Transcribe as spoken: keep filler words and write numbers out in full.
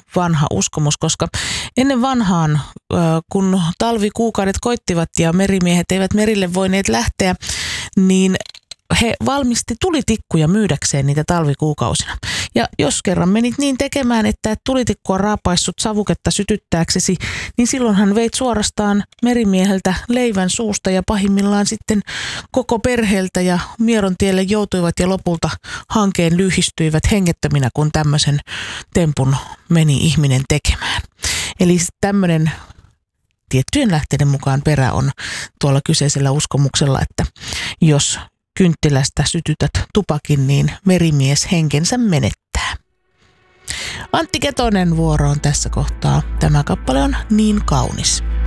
vanha uskomus, koska ennen vanhaan, kun talvikuukaudet koittivat ja merimiehet eivät merille voineet lähteä, niin he valmisti tulitikkuja myydäkseen niitä talvikuukausina. Ja jos kerran menit niin tekemään, että et tulitikkua raapaissut savuketta sytyttääksesi, niin silloinhan veit suorastaan merimieheltä leivän suusta ja pahimmillaan sitten koko perheeltä ja Mierontielle joutuivat ja lopulta hankeen lyhistyivät hengettöminä, kun tämmöisen tempun meni ihminen tekemään. Eli tämmöinen tiettyjen lähteiden mukaan perä on tuolla kyseisellä uskomuksella, että jos kynttilästä sytytät tupakin, niin merimies henkensä menettää. Antti Ketonen vuoroon tässä kohtaa. Tämä kappale on Niin kaunis.